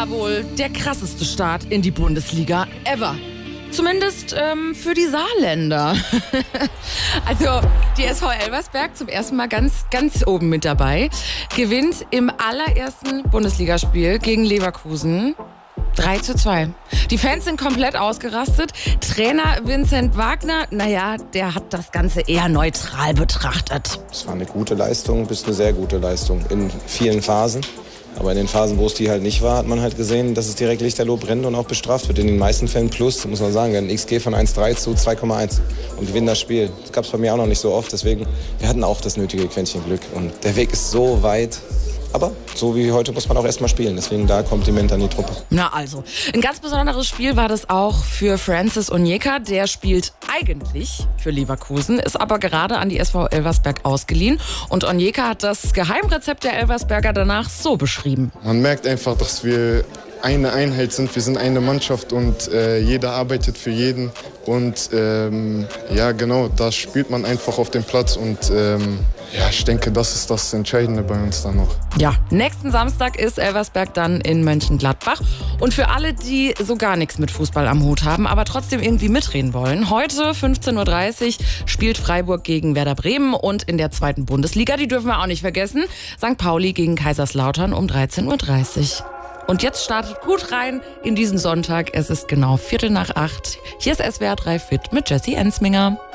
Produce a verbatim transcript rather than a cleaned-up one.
war wohl der krasseste Start in die Bundesliga ever. Zumindest ähm, für die Saarländer. Also die S V Elversberg zum ersten Mal ganz, ganz oben mit dabei. Gewinnt im allerersten Bundesligaspiel gegen Leverkusen drei zu zwei. Die Fans sind komplett ausgerastet. Trainer Vincent Wagner, naja, der hat das Ganze eher neutral betrachtet. Es war eine gute Leistung bis eine sehr gute Leistung in vielen Phasen. Aber in den Phasen, wo es die halt nicht war, hat man halt gesehen, dass es direkt lichterloh brennt und auch bestraft wird. In den meisten Fällen plus, muss man sagen, ein X G von eins Komma drei zu zwei Komma eins und gewinnen das Spiel. Das gab es bei mir auch noch nicht so oft, deswegen, wir hatten auch das nötige Quäntchen Glück. Und der Weg ist so weit, aber so wie heute muss man auch erstmal spielen. Deswegen da Kompliment an die Truppe. Na also, ein ganz besonderes Spiel war das auch für Francis Onyeka. Der spielt eigentlich für Leverkusen, ist aber gerade an die S V Elversberg ausgeliehen. Und Onyeka hat das Geheimrezept der Elversberger danach so beschrieben. Man merkt einfach, dass wir eine Einheit sind, wir sind eine Mannschaft und äh, jeder arbeitet für jeden. Und ähm, ja, genau, da spielt man einfach auf dem Platz und ähm, ja, ich denke, das ist das Entscheidende bei uns dann noch. Ja, nächsten Samstag ist Elversberg dann in Mönchengladbach. Und für alle, die so gar nichts mit Fußball am Hut haben, aber trotzdem irgendwie mitreden wollen, heute fünfzehn Uhr dreißig spielt Freiburg gegen Werder Bremen und in der zweiten Bundesliga, die dürfen wir auch nicht vergessen, Sankt Pauli gegen Kaiserslautern um dreizehn Uhr dreißig. Und jetzt startet gut rein in diesen Sonntag. Es ist genau Viertel nach acht. Hier ist S W R drei Fit mit Jessie Ensminger.